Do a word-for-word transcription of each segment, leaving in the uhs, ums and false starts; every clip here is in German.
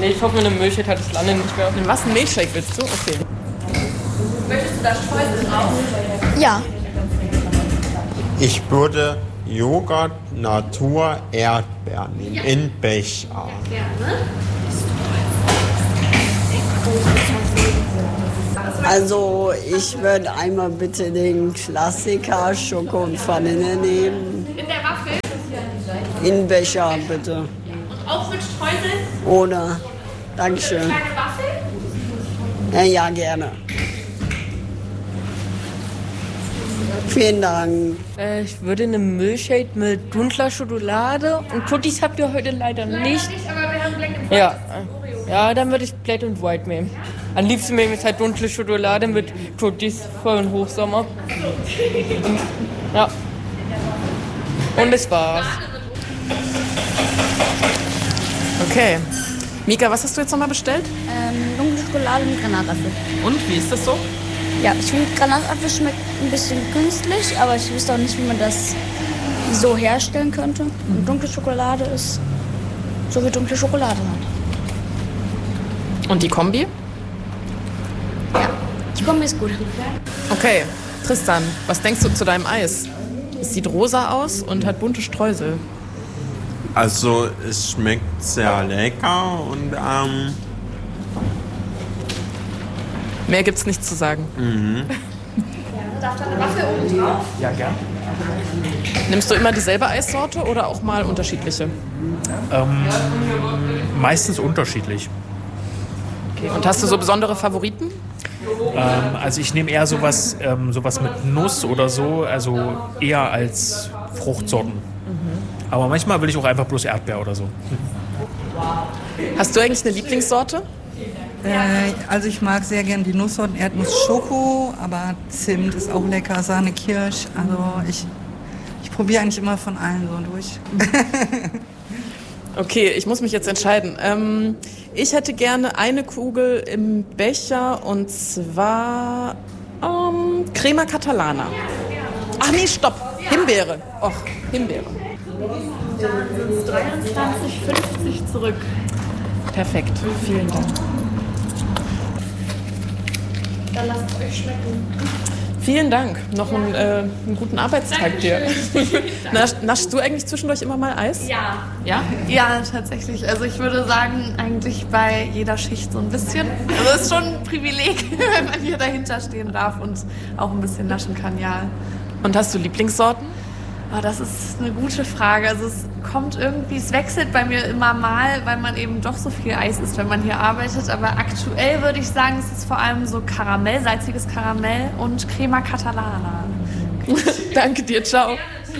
Nee, ich hoffe, eine Milchshake hat das Lande nicht mehr. In was, ein Milchshake willst du? Okay. Möchtest du da Streusel drauf? Ja. Ich würde Joghurt Natur Erdbeer nehmen, ja. In Becher. Ja, gerne. Also ich würde einmal bitte den Klassiker Schoko und Vanille nehmen. In der Waffel? In Becher bitte. Und auch mit Streusel? Ohne. Dankeschön. Eine kleine Waffel? Ja, ja, gerne. Vielen Dank. Äh, ich würde eine Milchshake mit dunkler Schokolade und Tuttis habt ihr heute leider Leider nicht. nicht, aber wir haben Black and White. Ja, äh, ja, dann würde ich Black and White nehmen. Am liebsten nehme ich halt dunkle Schokolade mit Tuttis für den Hochsommer. Und, ja. Und das war's. Okay. Mika, was hast du jetzt nochmal bestellt? Ähm, dunkle Schokolade mit Granatapfel. Und, wie ist das so? Ja, ich finde, Granatapfel schmeckt ein bisschen künstlich, aber ich wüsste auch nicht, wie man das so herstellen könnte. Und dunkle Schokolade ist so wie dunkle Schokolade halt. Und die Kombi? Ja, die Kombi ist gut. Okay, Tristan, was denkst du zu deinem Eis? Es sieht rosa aus und hat bunte Streusel. Also es schmeckt sehr lecker und ähm, mehr gibt's nicht zu sagen. Mhm. Darf da eine Waffel oben drauf? Ja, gern. Nimmst du immer dieselbe Eissorte oder auch mal unterschiedliche? Ähm, meistens unterschiedlich. Okay. Und hast du so besondere Favoriten? Ähm, also ich nehme eher sowas, ähm, sowas mit Nuss oder so, also eher als Fruchtsorten. Mhm. Aber manchmal will ich auch einfach bloß Erdbeer oder so. Hast du eigentlich eine Lieblingssorte? Äh, also ich mag sehr gern die Nusssorten Erdnuss Schoko, aber Zimt ist auch lecker, Sahne Kirsch. Also ich, ich probiere eigentlich immer von allen so durch. Okay, ich muss mich jetzt entscheiden. Ähm, ich hätte gerne eine Kugel im Becher und zwar ähm, Crema Catalana. Ach nee, stopp. Himbeere. Och, Himbeere. Dann sind es dreiundzwanzig fünfzig zurück. Perfekt. Vielen Dank. Dann lasst es euch schmecken. Vielen Dank. Noch einen, äh, einen guten Arbeitstag dir. Nasch, naschst du eigentlich zwischendurch immer mal Eis? Ja. Ja? Ja, tatsächlich. Also ich würde sagen, eigentlich bei jeder Schicht so ein bisschen. Also es ist schon ein Privileg, wenn man hier dahinter stehen darf und auch ein bisschen naschen kann, ja. Und hast du Lieblingssorten? Oh, das ist eine gute Frage. Also es kommt irgendwie, es wechselt bei mir immer mal, weil man eben doch so viel Eis isst, wenn man hier arbeitet. Aber aktuell würde ich sagen, es ist vor allem so Karamell, salziges Karamell und Crema Catalana. Danke dir, ciao.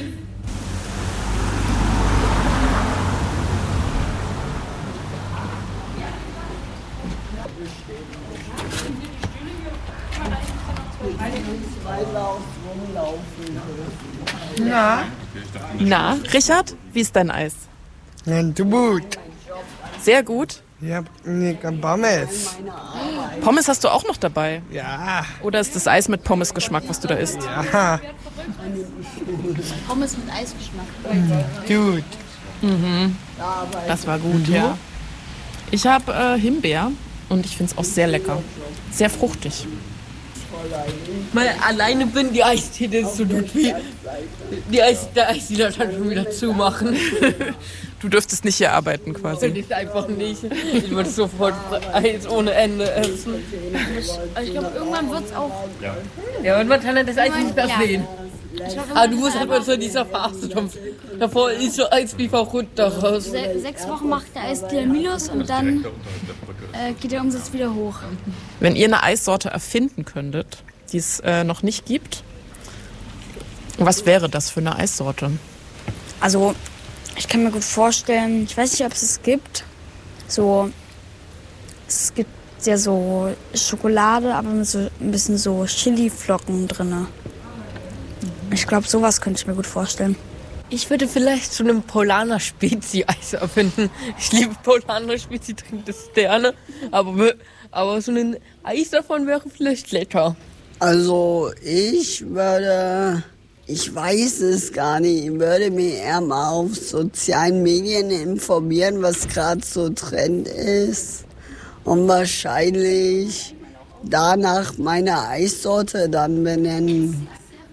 Na? Na, Richard, wie ist dein Eis? Ja, gut. Sehr gut. Ja, nee, Pommes. Pommes hast du auch noch dabei? Ja. Oder ist das Eis mit Pommesgeschmack, was du da isst? Ja. Pommes mit Eisgeschmack. Gut. Mhm. Das war gut, ja. Ich habe äh, Himbeer und ich finde es auch sehr lecker. Sehr fruchtig. Mal alleine bin, die Eistee, das ist so gut wie die Eis, der Eisdealer kann schon wieder zumachen. Du dürftest nicht hier arbeiten quasi. Ich einfach nicht. Ich würde sofort Eis ohne Ende essen. Also ich glaube, irgendwann wird es auch... Ja, ja, und man kann das Eis nicht mehr sehen. Glaub, Aber du musst halt mal so in dieser Phase davor ist so Eis wie verrückt daraus. Se sechs Wochen macht der Eisdealer Minus und dann äh, geht der Umsatz wieder hoch. Wenn ihr eine Eissorte erfinden könntet, die es äh, noch nicht gibt, was wäre das für eine Eissorte? Also, ich kann mir gut vorstellen, ich weiß nicht, ob es es gibt, so, es gibt ja so Schokolade, aber mit so ein bisschen so Chili-Flocken drin. Ich glaube, sowas könnte ich mir gut vorstellen. Ich würde vielleicht so einen Polaner Spezi-Eis erfinden. Ich liebe Polaner Spezi, trinke das gerne. Aber, aber so ein Eis davon wäre vielleicht lecker. Also ich würde Ich weiß es gar nicht. Ich würde mich eher mal auf sozialen Medien informieren, was gerade so Trend ist. Und wahrscheinlich danach meine Eissorte dann benennen.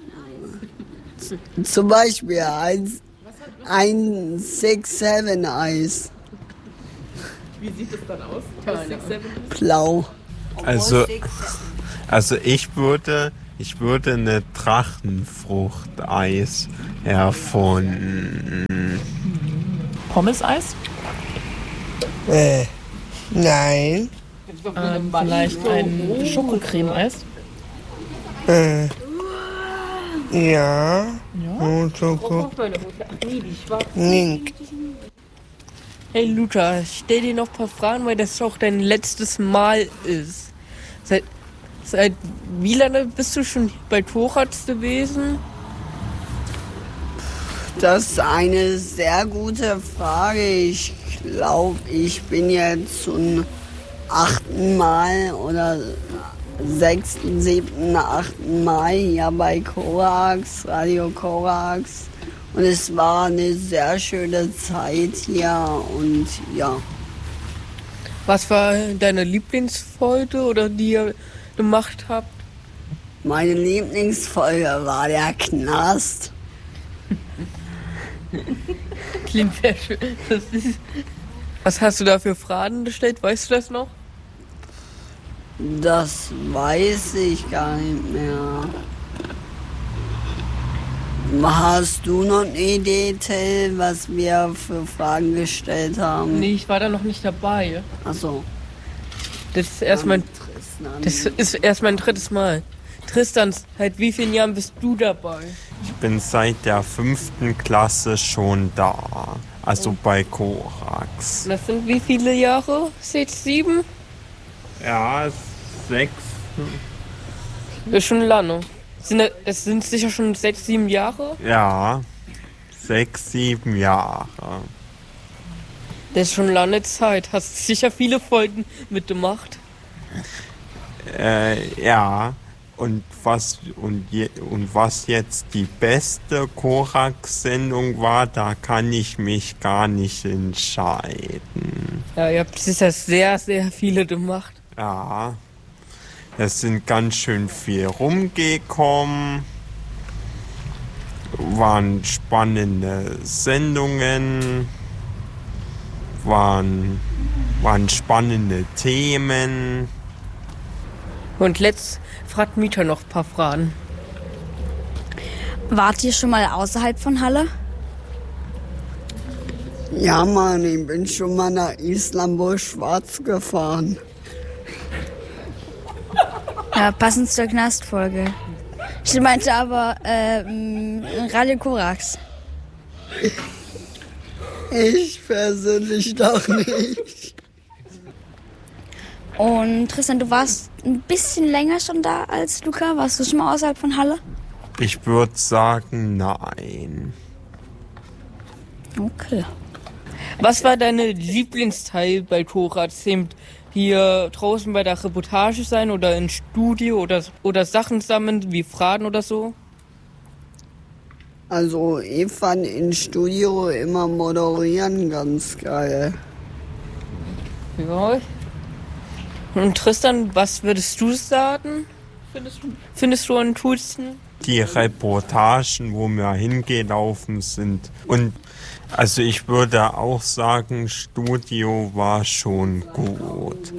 Zum Beispiel ein, ein six seven Eis. Wie sieht es dann aus? Blau. Also, also ich würde, ich würde eine Drachenfrucht-Eis erfunden. Pommes-Eis? Äh, nein. Ähm, vielleicht ein Schokocreme-Eis? Äh, ja. Und Schoko. Link. Hey Luca, stell dir noch ein paar Fragen, weil das auch dein letztes Mal ist. Seit, seit wie lange bist du schon bei Thorax gewesen? Das ist eine sehr gute Frage. Ich glaube, ich bin jetzt zum achten Mal oder sechsten, siebten, achten Mal hier bei Korax, Radio Korax. Und es war eine sehr schöne Zeit hier und ja. Was war deine Lieblingsfolge oder die ihr gemacht habt? Meine Lieblingsfolge war der Knast. Klingt sehr schön. Das ist Was hast du da für Fragen gestellt? Weißt du das noch? Das weiß ich gar nicht mehr. Hast du noch eine Idee, Till, was wir für Fragen gestellt haben? Nee, ich war da noch nicht dabei. Ach so. Das ist erst mein, das ist erst mein drittes Mal. Tristan, seit wie vielen Jahren bist du dabei? Ich bin seit der fünften Klasse schon da. Also bei Korax. Das sind wie viele Jahre? Sechs, sieben? Ja, sechs. Das ist schon lange. Sind, es sind sicher schon sechs, sieben Jahre? Ja, sechs, sieben Jahre. Das ist schon lange Zeit. Hast sicher viele Folgen mitgemacht. Äh, ja. Und was, und, je, und was jetzt die beste Korax-Sendung war, da kann ich mich gar nicht entscheiden. Ja, ihr habt sicher sehr, sehr viele gemacht. Ja. Es sind ganz schön viel rumgekommen. Waren spannende Sendungen. Waren, waren spannende Themen. Und letzt fragt Mieter noch ein paar Fragen. Wart ihr schon mal außerhalb von Halle? Ja, Mann, ich bin schon mal nach Istanbul-Schwarz gefahren. Ja, passend zur Knastfolge. Ich meinte aber äh, Radio Korax. Ich persönlich doch nicht. Und Tristan, du warst ein bisschen länger schon da als Luca. Warst du schon mal außerhalb von Halle? Ich würde sagen, nein. Okay. Was war deine Lieblingsteil bei Korax? Hier draußen bei der Reportage sein oder im Studio oder, oder Sachen sammeln wie Fragen oder so? Also ich fand im Studio immer moderieren ganz geil. Ja. Und Tristan, was würdest du sagen? Findest du, findest du am coolsten? Die Reportagen, wo wir hingelaufen sind. Und also ich würde auch sagen, Studio war schon gut.